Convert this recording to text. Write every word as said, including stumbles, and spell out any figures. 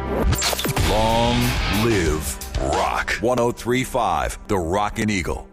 Long live rock. one oh three point five, The Rockin' Eagle.